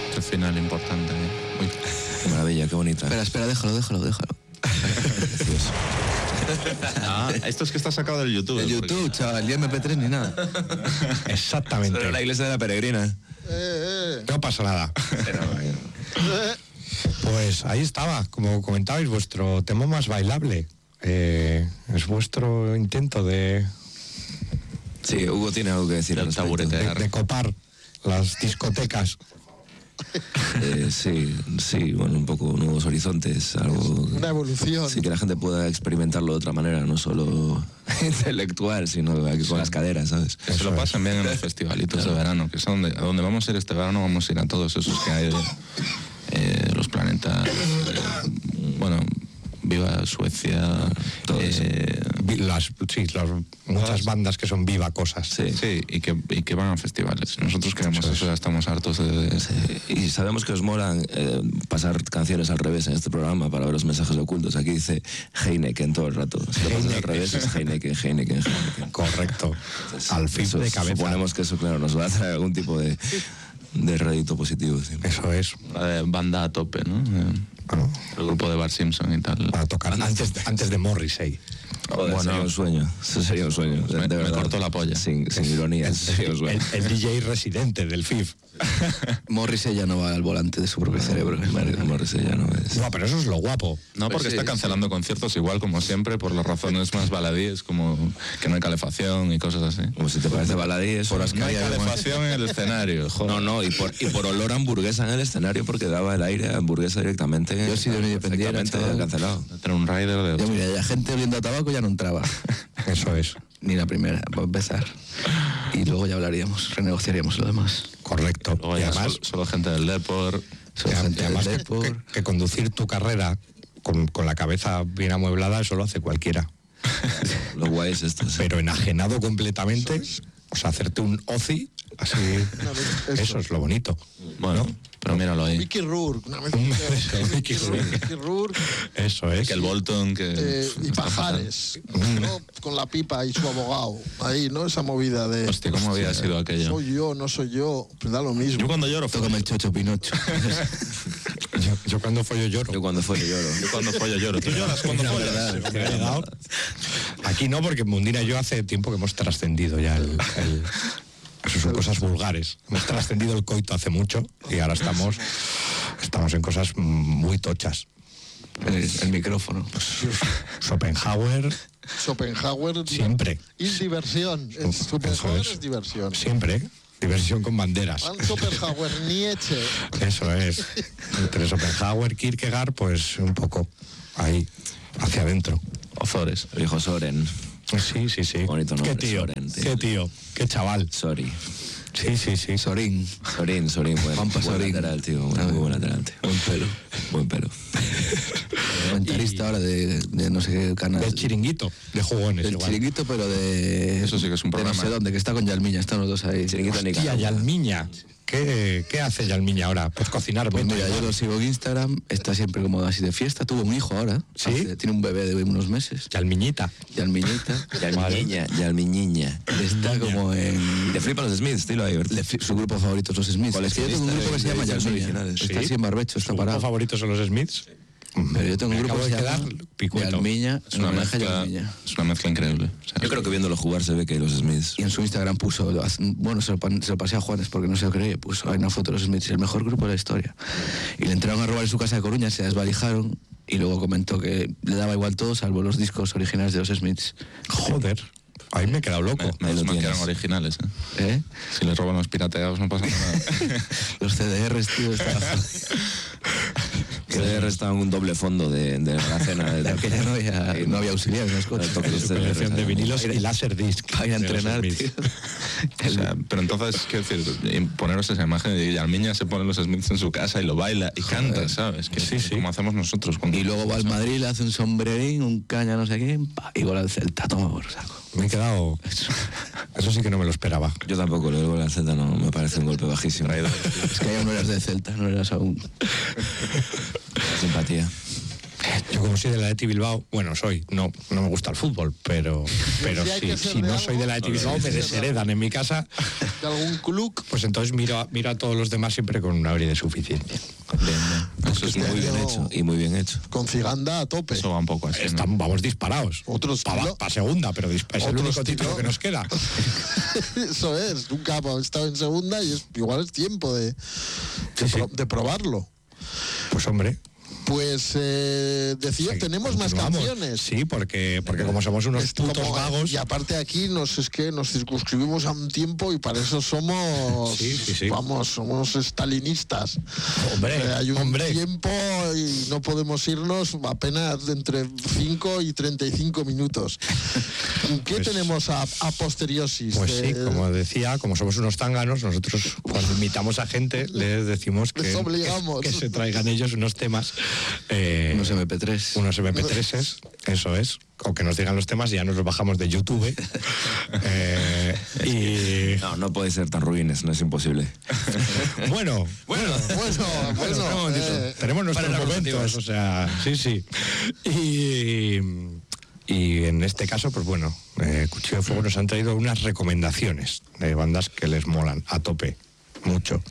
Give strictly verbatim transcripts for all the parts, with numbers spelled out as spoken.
Qué final importante, ¿eh? Uy. Qué maravilla, qué bonita. Espera, espera, déjalo, déjalo, déjalo. Ah, esto es que está sacado del YouTube. El YouTube, porque... chaval, ni eme pe tres ni nada. Exactamente. Pero la iglesia de la peregrina. Eh, eh. No pasa nada. Pero, Eh. Pues ahí estaba, como comentabais, vuestro tema más bailable. Eh, es vuestro intento de... Sí, Hugo tiene algo que decir. Del taburetear. De, de copar las discotecas. Eh, sí, sí, bueno, un poco nuevos horizontes, algo... Una evolución. Sí, que la gente pueda experimentarlo de otra manera, no solo intelectual, sino con sí. las caderas, ¿sabes? Que se lo pasen bien en los festivalitos claro. de verano, que son de, a donde vamos a ir este verano, vamos a ir a todos esos que hay, eh, los planetas, eh, bueno... Viva Suecia, todo eso. Eh, las, sí, las, muchas bandas que son viva cosas. Sí, sí y, que, y que van a festivales. Nosotros queremos eso, eso ya estamos hartos de... de... Sí. Y sabemos que os mola eh, pasar canciones al revés en este programa para ver los mensajes ocultos. Aquí dice Heineken todo el rato. Si lo pasas al revés es Heineken, Heineken, Heineken. Correcto. Entonces, al fin de cabeza. Suponemos que eso, claro, nos va a traer algún tipo de, de rédito positivo. Sí. Eso es. La banda a tope, ¿no? Bueno, el grupo de Bart Simpson y tal. Para tocar antes, antes de Morrissey. Joder, bueno, sería un sueño. Eso sería un sueño. Me, de me cortó la polla. Sin, sin ironía. El, sería un sueño. El, el D J residente del F I F. Morrissey ya no va al volante de su propio cerebro. Morrissey ya no es. No, pero eso es lo guapo. No, porque pues sí, está cancelando sí. conciertos igual como siempre por las razones más baladíes, como que no hay calefacción y cosas así. Como si te parece baladí eso. Por no hay calefacción en el escenario. Joder. No, no, y por, y por olor a hamburguesa en el escenario porque daba el aire a hamburguesa directamente. Yo sí de medio pendiente, cancelado. Tener un rider de... Yo mira, la gente oliendo a tabaco ya no entraba. Eso es. Ni la primera, para empezar. Y luego ya hablaríamos, renegociaríamos lo demás. Correcto. Luego y ya además, solo, solo gente del Depor. Solo y gente además del que, Depor. Que, que conducir tu carrera con, con la cabeza bien amueblada, eso lo hace cualquiera. Lo guay es esto. Sí. Pero enajenado completamente, o sea, hacerte un oci, así, eso. eso es lo bonito. Bueno, ¿no? Pero míralo ahí. Mickey Rourke, una vez Mickey Rourke. Eso es. Que el Bolton, que... Eh, y Pajares, ¿no? Con la pipa y su abogado. Ahí, ¿no? Esa movida de... Hostia, ¿cómo había sido aquello? Soy yo, no soy yo. Pues da lo mismo. Yo cuando lloro... Tócame el chocho Pinocho. yo, yo cuando follo lloro. Yo cuando follo lloro. Yo cuando follo lloro. ¿Tú lloras cuando follas? Aquí no, porque Mundina y yo hace tiempo que hemos trascendido ya el... el... Eso son cosas vulgares. Hemos trascendido el coito hace mucho y ahora estamos, estamos en cosas muy tochas. El, el micrófono. Schopenhauer. Schopenhauer. Siempre. Y diversión. Schopenhauer es. es diversión. Siempre. Diversión con banderas. Van Schopenhauer, Nietzsche. Eso es. Entre Schopenhauer, Kierkegaard, pues un poco ahí, hacia adentro. Ozores. El viejo Soren. Sí, sí, sí. Bonito nombre. Qué tío, Soren, tío. qué tío, qué chaval. Sorry. Sí, sí, sí. Sorín. Sorín, Sorín. Buen, Pampa buen Sorín. lateral, tío. Buen, muy buen lateral, tío. Buen pelo. Buen pelo. Comentarista ahora de, de no sé qué canal. Del Chiringuito, de jugones. Del igual. Chiringuito, pero de... Eso sí que es un programa. De no sé dónde, que está con Yalmiña, están los dos ahí. Chiringuito ni Hostia, Yalmiña. ¿Qué, ¿Qué hace Yalmiña ahora? Pues cocinar. Pues beto, mira, yo lo sigo en Instagram, está siempre como así de fiesta, tuvo un hijo ahora. ¿Sí? Hace, tiene un bebé de unos meses. Yalmiñita. Yalmiñita. Yalmiñiña, Yalmiñiña. Está como en... Le flipan los Smiths, dilo ahí, ¿verdad? Le fli- su grupo favorito es los Smiths. Es que yo tengo un grupo que se llama Yalmiña. Está así en barbecho, está ¿Sus parado. favoritos son los Smiths? Pero yo tengo un Me grupo acabo que se de llama quedar picueto. Yalmiña, Es una, homenaje a mezcla, Yalmiña. es una mezcla increíble. O sea, Yo creo que viéndolo jugar se ve que los Smiths... Y en su Instagram puso, bueno, se lo, pan- se lo pasé a Juanes porque no se lo creía, puso, hay una foto de los Smiths, el mejor grupo de la historia. Y le entraron a robar en su casa de Coruña, se desvalijaron y luego comentó que le daba igual todo salvo los discos originales de los Smiths. Joder. Ahí me he quedado loco. Me, me Ahí lo que eran tienes. originales, ¿eh? ¿Eh? Si les roban los pirateados no pasa nada. Los C D Rs, tío, está... C D R estaba en un doble fondo de, de la cena. De, De aquella no había, no había auxiliares en los coches. Colección de vinilos y Laserdisc. Para ir a de los entrenar, Smiths. tío. O sea, pero entonces, quiero decir, poneros esa imagen de Yalmiña se pone los Smiths en su casa y lo baila y Joder. canta, ¿sabes? Que Sí, es sí. como hacemos nosotros. Cuando Y luego va al Madrid, le hace un sombrerín, un caña no sé quién, pa, y gol al Celta, toma por saco. Me he quedado... Eso sí que no me lo esperaba. Yo tampoco, lo del gol al Z no me parece un golpe bajísimo. Es que aún no eras de Celta, no eras aún. Simpatía. Yo como soy de la Athletic Bilbao, bueno, soy, no, no me gusta el fútbol, pero, pero Si hay que si, ser si de no algo, soy de la Athletic no, Bilbao, sí, me sí, desheredan en mi casa, de algún club. pues entonces miro, a- miro a todos los demás siempre con una aire de suficiencia. Eso es Y muy bien Pero- hecho, y muy bien hecho. Con Ciganda a tope. Eso va un poco así, ¿no? Estamos, vamos disparados. Otro Para estilo. segunda, pero dispa- es el Otro único estilo. título que nos queda. Eso es, nunca hemos estado en segunda y es, igual es tiempo de, de, Sí, sí. pro- de probarlo. Pues hombre, Pues eh, decía, sí, tenemos más continuamos. canciones. Sí, porque, porque como somos unos Es putos como- vagos. Y aparte aquí nos es que nos circunscribimos a un tiempo y para eso somos Sí, sí, sí. vamos, somos estalinistas. Hombre, Eh, hay un hombre. tiempo y no podemos irnos apenas de entre cinco y treinta y cinco minutos. ¿Qué Pues- tenemos a, a posteriosis? Pues sí, De- como decía, como somos unos zánganos, nosotros cuando invitamos a gente les decimos que, Les obligamos. que, que se traigan ellos unos temas. eh, Unos eme pe tres. unos eme pe tres, eso es, o que nos digan los temas y ya nos los bajamos de YouTube. Eh, y No, no podéis ser tan ruines, no es imposible. bueno, Bueno, bueno, espera un bueno, momentito. eh, Tenemos nuestros para los momentos, o sea, sí, sí. Y, y en este caso, pues bueno, eh, Cuchillo de Fuego nos han traído unas recomendaciones de bandas que les molan a tope, mucho.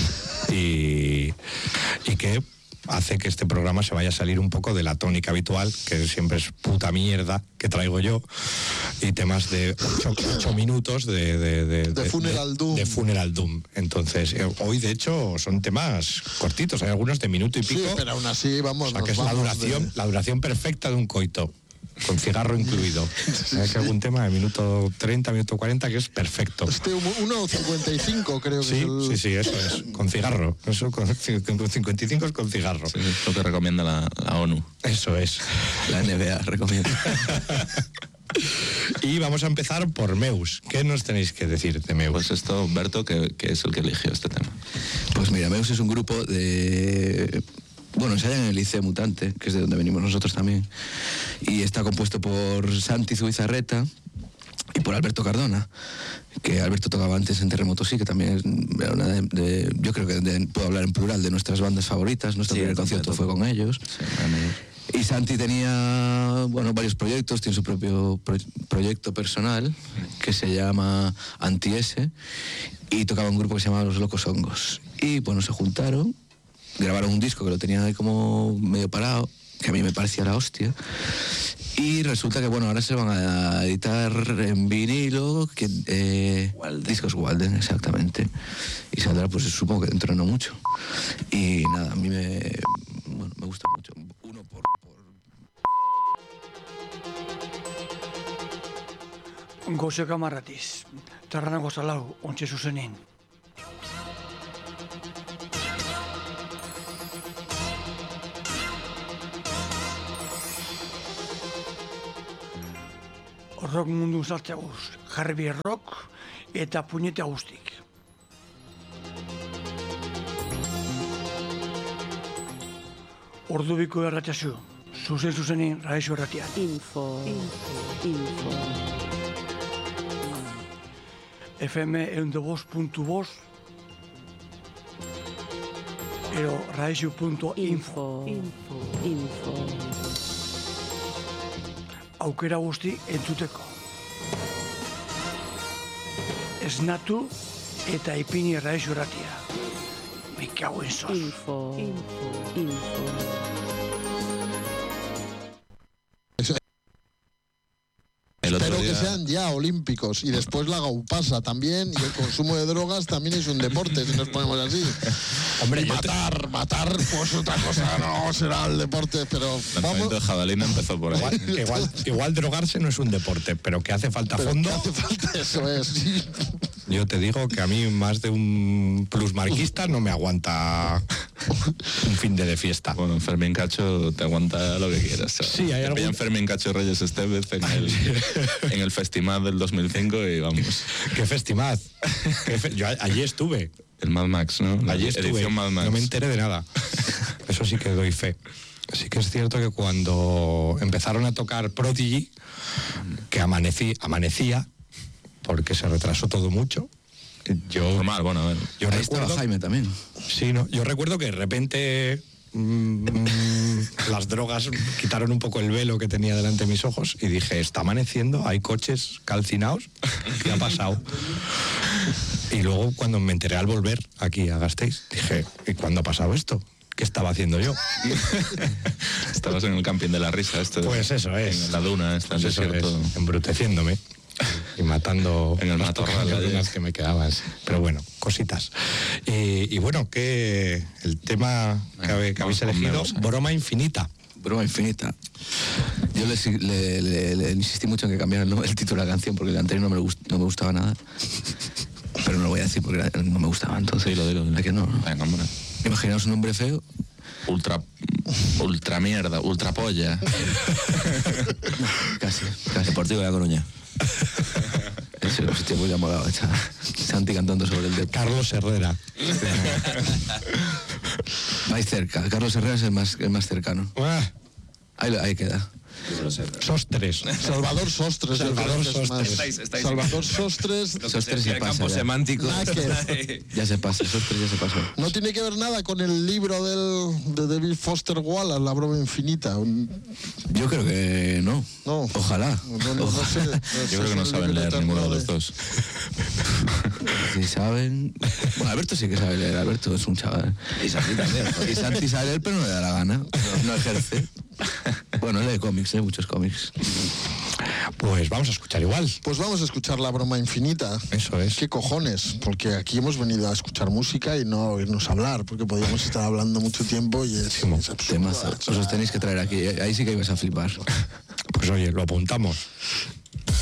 Y, y que hace que este programa se vaya a salir un poco de la tónica habitual, que siempre es puta mierda que traigo yo, y temas de ocho, ocho minutos de, de, de, De Funeral Doom. de Funeral Doom. Entonces, eh, hoy de hecho son temas cortitos, hay algunos de minuto y sí, pico, pero aún así vamos, o sea nos que es la vamos duración, de- la duración perfecta de un coito. Con cigarro incluido. Hay que algún tema de minuto treinta, minuto cuarenta que es perfecto. Este uno cincuenta y cinco creo que Sí, es el... sí, sí, eso es. Con cigarro. Eso con con cincuenta y cinco es con cigarro. Sí, es lo que recomienda la, la ONU. Eso es. La ene be a recomienda. Y vamos a empezar por Meus. ¿Qué nos tenéis que decir de Meus? Pues esto, Berto, que, que es el que eligió este tema. Pues mira, Meus es un grupo de... Bueno, ensayan en el Liceo Mutante, que es de donde venimos nosotros también. Y está compuesto por Santi Zubizarreta y por Alberto Cardona, que Alberto tocaba antes en Terremoto Sí, que también es era una de, de- yo creo que de- puedo hablar en plural de nuestras bandas favoritas. Nuestro Sí, primer tope, concierto tope. fue con ellos. Sí, bueno, Y Santi tenía, bueno, varios proyectos, tiene su propio pro- proyecto personal que se llama Anti-S y tocaba un grupo que se llamaba Los Locos Hongos. Y bueno, se juntaron, grabaron un disco que lo tenían ahí como medio parado, que a mí me parecía la hostia. Y resulta que, bueno, ahora se van a editar en vinilo, que, eh, Walden. discos Walden, exactamente. Y saldrá, pues supongo que dentro de no mucho. Y nada, a mí me, bueno, me gusta mucho. Uno por... por... Goze kamarratiz, tarranako zalau, ontxe zuzenin. Rock mundu sartzeaguz, jarbi rock eta puñete guztik. Ordubiko erratiazu, zuzen zuzenin raizio erratian. Info. Info. F M ehundu bost puntu bost edo raizio puntu info. Info. Info. Aukera guzti entzuteko. Esnatu eta ipini raizio erratia. Me cago en sos. Info. Info. Info. El otro Espero que día- sean ya olímpicos y después la gaupasa también y el consumo de drogas también es un deporte si nos ponemos así. Hombre, Y yo te- matar, matar, pues otra cosa no será el deporte, pero lanzamiento vamos. de jabalina empezó por ahí. igual, que igual, igual drogarse no es un deporte, pero que hace falta Pero fondo. ¿qué hace falta? Eso es. Sí. Yo te digo que a mí más de un plusmarquista no me aguanta un fin de, de fiesta. Bueno, Fermín Cacho te aguanta lo que quieras. ¿sabes? Sí, hay Te algún- pillan Fermín Cacho Reyes Estevez en el, en el Festival del dos mil cinco y vamos. ¡Qué festimad! Qué fe- Yo a- allí estuve, El Mad Max, ¿no? La allí estuve, edición Mad Max. no me enteré de nada. Eso sí que doy fe. Sí que es cierto que cuando empezaron a tocar Prodigy, que amanecí, amanecía, porque se retrasó todo mucho, yo, Normal, bueno, a ver. yo Ahí estaba recuerdo... Jaime también. Sí, no, yo recuerdo que de repente mm, las drogas quitaron un poco el velo que tenía delante de mis ojos y dije, está amaneciendo, hay coches calcinados, ¿qué ha pasado? Y luego cuando me enteré al volver aquí a Gasteiz, dije, ¿y cuándo ha pasado esto? ¿Qué estaba haciendo yo? Estabas en el camping de la risa, esto. Pues eso es. En la duna, está en Pues eso desierto. es, embruteciéndome y matando En el las matorral, pocas allí. neuronas que me quedaban. Sí. Pero bueno, cositas. Y, y bueno, que el tema que, habe- que habéis Vamos con elegido, Melosa. broma infinita. Broma infinita. Yo le, le- le- le insistí mucho en que cambiara el, nombre- el título de la canción porque el anterior no me, gust- no me gustaba nada. Pero no lo voy a decir porque era- no me gustaba entonces. Dilo, dilo, dilo. ¿A que no? no? Venga, hombre. Imaginaos un nombre feo. Ultra, ultra mierda, ultra polla. Casi, casi. Deportivo de La Coruña. Ese hostia, pues ya molaba. Echa- Santi cantando sobre el de... Carlos Herrera. Vais cerca. Carlos Herrera es el más, el más cercano. Ah, Ahí, lo- ahí queda. Sostres. Salvador Sostres. yo Salvador creo que es más. Sostres. Estáis- estáis- Salvador Sostres. Sostres se pasa. Campo Ya. semántico. Náquer. Ya se pasa, Sostres ya se pasó. No tiene que ver nada con el libro del, de David Foster Wallace, La broma infinita. Un- Yo creo que no. No. Ojalá. No, no, no sé, no sé Yo creo que no si el saben libro leer eterno ninguno de de- los dos. Si saben... Bueno, Alberto sí que sabe leer. Alberto es un chaval. Y Santi también. joder. Y Santi sabe leer, pero no le da la gana. No, no ejerce. Bueno, lee cómics, ¿eh? Muchos cómics. Pues vamos a escuchar igual. Pues vamos a escuchar La broma infinita. Eso es. ¿Qué cojones? Porque aquí hemos venido a escuchar música y no a oírnos hablar, porque podríamos estar hablando mucho tiempo y es, es absurdo. Temazo. Os los tenéis que traer aquí. Ahí sí que ibas a flipar. Pues oye, lo apuntamos.